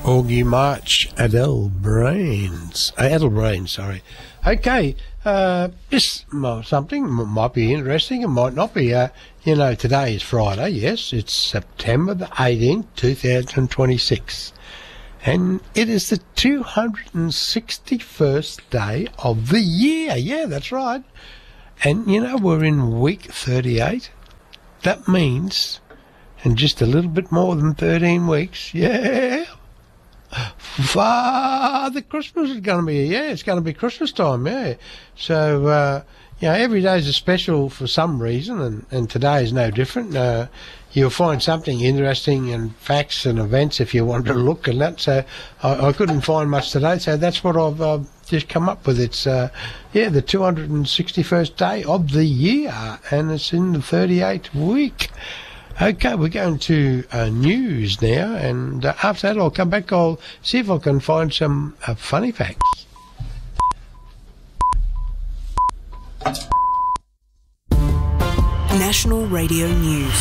Augie March, Adele Brains, sorry. Okay, this something might be interesting, it might not be. Today is Friday, yes, it's September the 18th, 2026. And it is the 261st day of the year. Yeah, that's right. And, we're in week 38. That means, in just a little bit more than 13 weeks, Father Christmas is going to be, it's going to be Christmas time, So, every day is a special for some reason, and today is no different. You'll find something interesting and facts and events if you want to look at that. So I couldn't find much today, so that's what I've just come up with. It's, the 261st day of the year, and it's in the 38th week. Okay, we're going to news now, and after that I'll come back. I'll see if I can find some funny facts. National Radio News.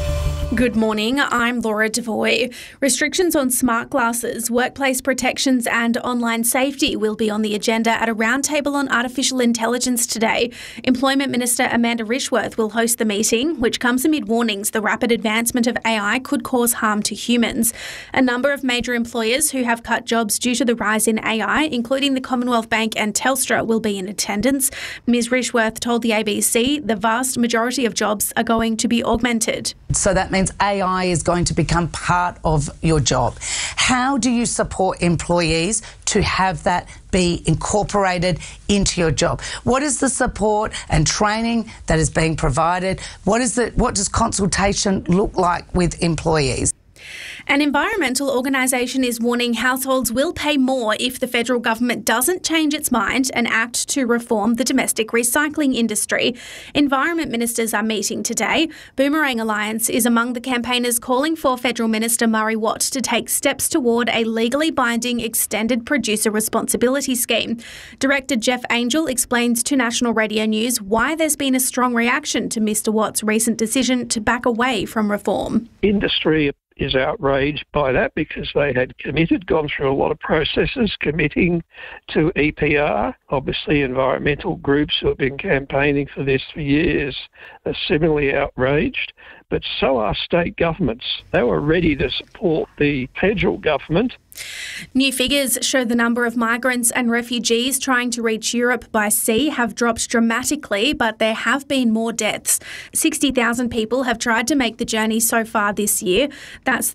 Good morning, I'm Laura Devoy. Restrictions on smart glasses, workplace protections and online safety will be on the agenda at a roundtable on artificial intelligence today. Employment Minister Amanda Rishworth will host the meeting, which comes amid warnings the rapid advancement of AI could cause harm to humans. A number of major employers who have cut jobs due to the rise in AI, including the Commonwealth Bank and Telstra, will be in attendance. Ms Rishworth told the ABC the vast majority of jobs are going to be augmented. So that means AI is going to become part of your job. How do you support employees to have that be incorporated into your job? What is the support and training that is being provided? What does consultation look like with employees? An environmental organisation is warning households will pay more if the federal government doesn't change its mind and act to reform the domestic recycling industry. Environment ministers are meeting today. Boomerang Alliance is among the campaigners calling for Federal Minister Murray Watt to take steps toward a legally binding extended producer responsibility scheme. Director Jeff Angel explains to National Radio News why there's been a strong reaction to Mr Watt's recent decision to back away from reform. Industry is outraged by that because they had gone through a lot of processes committing to EPR. Obviously, environmental groups who have been campaigning for this for years are similarly outraged, but so are state governments. They were ready to support the federal government. New figures show the number of migrants and refugees trying to reach Europe by sea have dropped dramatically, but there have been more deaths. 60,000 people have tried to make the journey so far this year. That's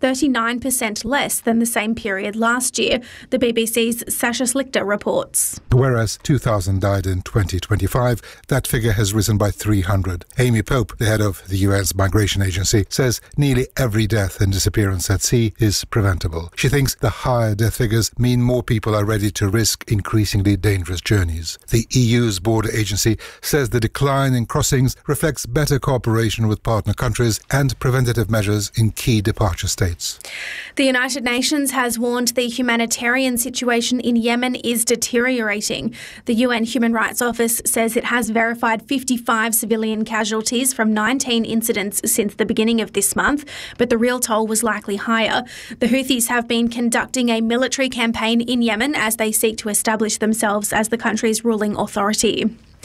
39% less than the same period last year, the BBC's Sasha Slichter reports. Whereas 2,000 died in 2025, that figure has risen by 300. Amy Pope, the head of the UN's Migration Agency, says nearly every death and disappearance at sea is preventable. She thinks the higher death figures mean more people are ready to risk increasingly dangerous journeys. The EU's border agency says the decline in crossings reflects better cooperation with partner countries and preventative measures in key departure states. The United Nations has warned the humanitarian situation in Yemen is deteriorating. The UN Human Rights Office says it has verified 55 civilian casualties from 19 incidents since the beginning of this month, but the real toll was likely higher. The Houthis have been conducting a military campaign in Yemen as they seek to establish themselves as the country's ruling authority.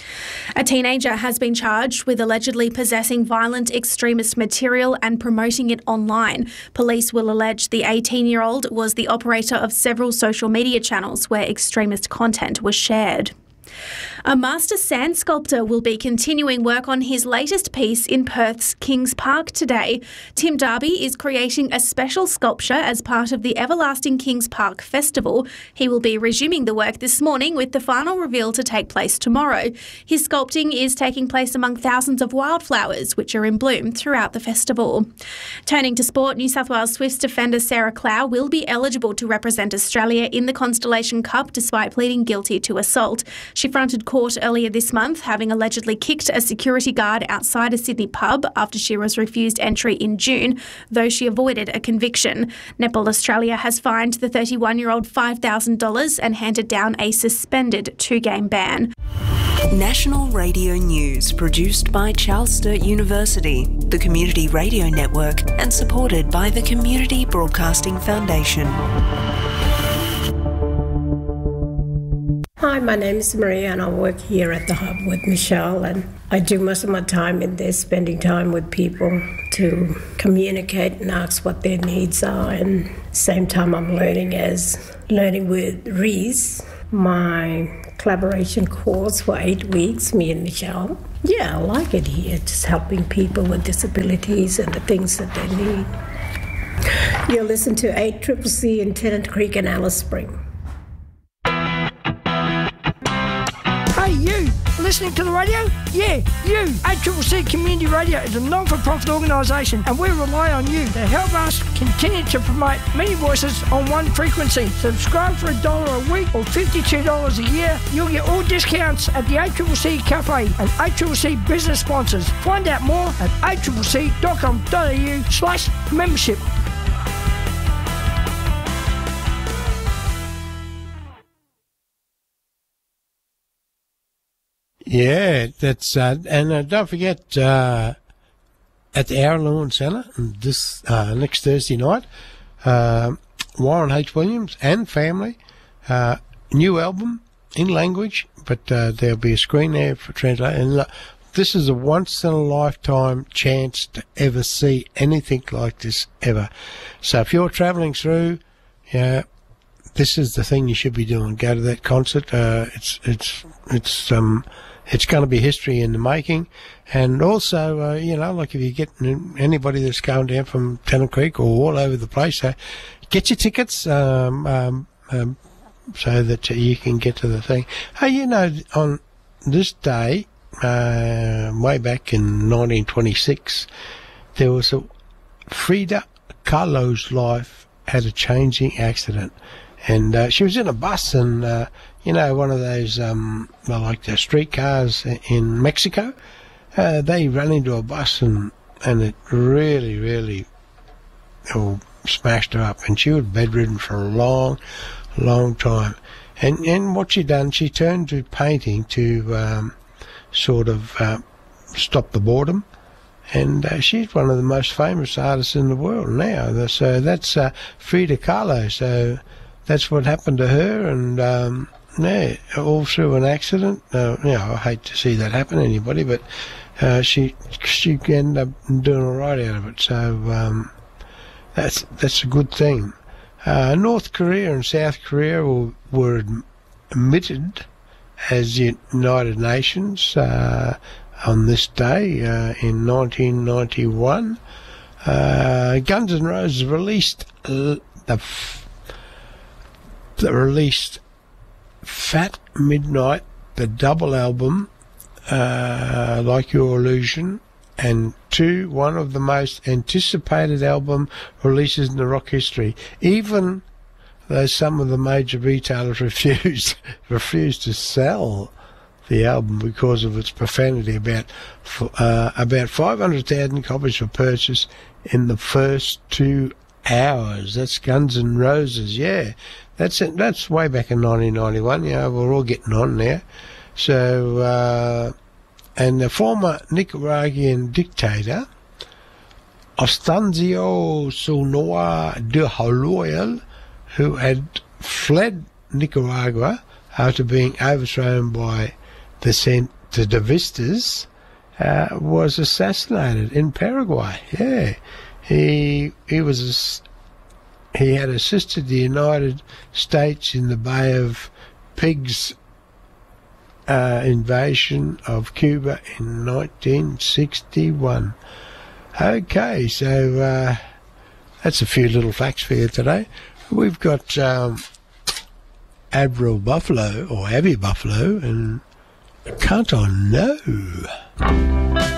A teenager has been charged with allegedly possessing violent extremist material and promoting it online. Police will allege the 18-year-old was the operator of several social media channels where extremist content was shared. A master sand sculptor will be continuing work on his latest piece in Perth's Kings Park today. Tim Darby is creating a special sculpture as part of the Everlasting Kings Park Festival. He will be resuming the work this morning with the final reveal to take place tomorrow. His sculpting is taking place among thousands of wildflowers which are in bloom throughout the festival. Turning to sport, New South Wales Swifts defender Sarah Clow will be eligible to represent Australia in the Constellation Cup despite pleading guilty to assault. She fronted court earlier this month, having allegedly kicked a security guard outside a Sydney pub after she was refused entry in June, though she avoided a conviction. Netball Australia has fined the 31-year-old $5,000 and handed down a suspended 2-game ban. National Radio News, produced by Charles Sturt University, the Community Radio Network, and supported by the Community Broadcasting Foundation. Hi, my name is Maria and I work here at the Hub with Michelle, and I do most of my time in there spending time with people to communicate and ask what their needs are, and at the same time I'm learning with Reese, my collaboration course for 8 weeks, me and Michelle. Yeah, I like it here, just helping people with disabilities and the things that they need. You'll listen to 8CCC in Tennant Creek and Alice Spring. Hey, you! Listening to the radio? Yeah, you! 8CCC Community Radio is a non-for-profit organisation, and we rely on you to help us continue to promote many voices on one frequency. Subscribe for $1 a week or $52 a year. You'll get all discounts at the 8CCC Cafe and 8CCC business sponsors. Find out more at 8CCC.com.au/membership. Yeah, that's and don't forget at the Aaron Lewin Centre this next Thursday night, Warren H. Williams and family, new album in language, but there'll be a screen there for translation. And this is a once in a lifetime chance to ever see anything like this ever. So if you're travelling through, this is the thing you should be doing. Go to that concert. It's going to be history in the making. And also, like if you get anybody that's going down from Tennant Creek or all over the place, get your tickets so that you can get to the thing. Hey, on this day, way back in 1926, there was Frida Kahlo's life had a changing accident. And she was in a bus, and one of those like the streetcars in Mexico. They ran into a bus, and it really, really smashed her up. And she was bedridden for a long, long time. And what she done, she turned to painting to sort of stop the boredom. And she's one of the most famous artists in the world now. So that's Frida Kahlo. So that's what happened to her, and all through an accident. I hate to see that happen to anybody, but she ended up doing all right out of it. So that's a good thing. North Korea and South Korea were admitted as United Nations on this day in 1991. Guns N' Roses released released Fat Midnight, the double album, Like Your Illusion, and one of the most anticipated album releases in the rock history. Even though some of the major retailers refused to sell the album because of its profanity, about 500,000 copies were purchased in the first 2 hours. That's Guns N' Roses, yeah. That's it. That's way back in 1991. We're all getting on now. So, and the former Nicaraguan dictator, Anastasio Sonoa de Holoyal, who had fled Nicaragua after being overthrown by the Sandinistas, was assassinated in Paraguay. Yeah, he had assisted the United States in the Bay of Pigs invasion of Cuba in 1961. Okay, so that's a few little facts for you today. We've got Avril Buffalo, or Abby Buffalo, and Can't I Know?